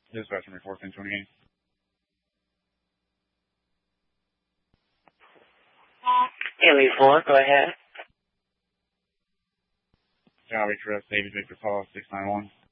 Dispatch number 1428. Haley 4, go ahead. Jolly Trust, David Victor Paul, 691.